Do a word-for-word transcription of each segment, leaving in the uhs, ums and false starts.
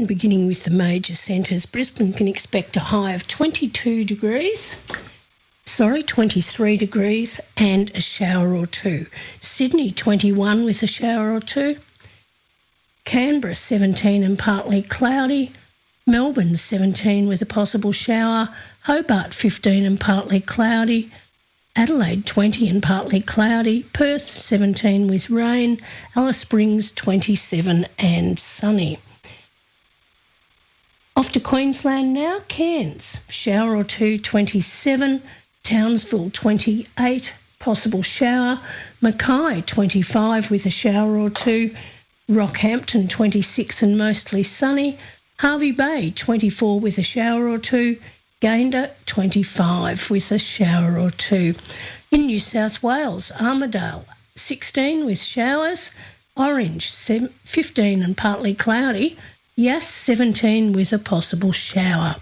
And beginning with the major centres, Brisbane can expect a high of twenty-two degrees, sorry, twenty-three degrees and a shower or two. Sydney, twenty-one with a shower or two. Canberra, seventeen and partly cloudy. Melbourne, seventeen with a possible shower. Hobart, fifteen and partly cloudy. Adelaide, twenty and partly cloudy. Perth, seventeen with rain. Alice Springs, twenty-seven and sunny. Off to Queensland now. Cairns, shower or two, twenty-seven. Townsville, twenty-eight, possible shower. Mackay, twenty-five with a shower or two. Rockhampton, twenty-six and mostly sunny. Hervey Bay, twenty-four with a shower or two. Gayndah, twenty-five with a shower or two. In New South Wales, Armidale, sixteen with showers. Orange, fifteen and partly cloudy. Yass, seventeen with a possible shower.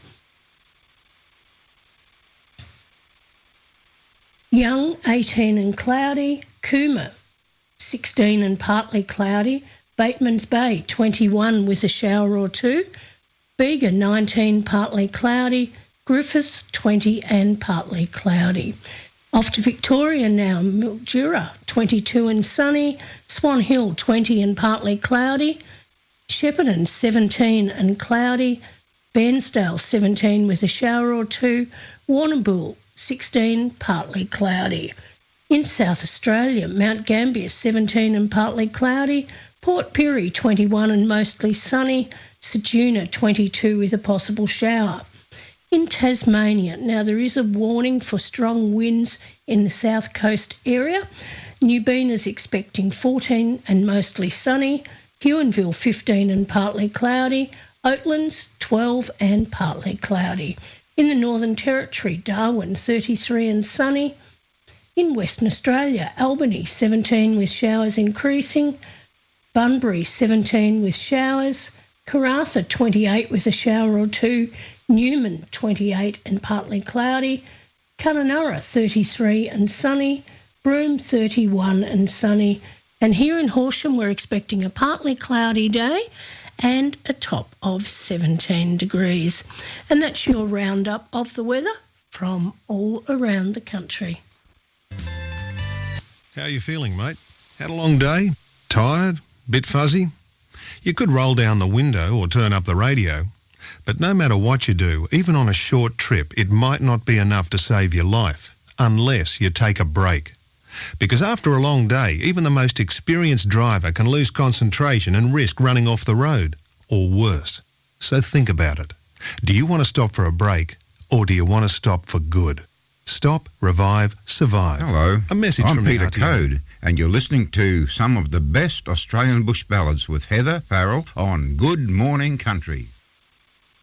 Young, eighteen and cloudy. Cooma, sixteen and partly cloudy. Batemans Bay, twenty-one with a shower or two. Bega, nineteen, partly cloudy. Griffith, twenty and partly cloudy. Off to Victoria now. Mildura, twenty-two and sunny. Swan Hill, twenty and partly cloudy. Shepparton, seventeen and cloudy. Bairnsdale, seventeen with a shower or two. Warrnambool, sixteen, partly cloudy. In South Australia, Mount Gambier, seventeen and partly cloudy. Port Pirie, twenty-one and mostly sunny. Ceduna, twenty-two with a possible shower. In Tasmania, now there is a warning for strong winds in the south coast area. Newbeen is expecting fourteen and mostly sunny. Huonville, fifteen and partly cloudy. Oatlands, twelve and partly cloudy. In the Northern Territory, Darwin, thirty-three and sunny. In Western Australia, Albany, seventeen with showers increasing. Bunbury, seventeen with showers. Karratha, twenty-eight with a shower or two. Newman, twenty-eight and partly cloudy. Kununurra, thirty-three and sunny. Broome, thirty-one and sunny. And here in Horsham, we're expecting a partly cloudy day and a top of seventeen degrees. And that's your roundup of the weather from all around the country. How are you feeling, mate? Had a long day? Tired? Bit fuzzy? You could roll down the window or turn up the radio. But no matter what you do, even on a short trip, it might not be enough to save your life, unless you take a break. Because after a long day, even the most experienced driver can lose concentration and risk running off the road, or worse. So think about it. Do you want to stop for a break, or do you want to stop for good? Stop, revive, survive. Hello, a message I'm from Peter the R T A. Code, and you're listening to some of the best Australian bush ballads with Heather Farrell on Good Morning Country.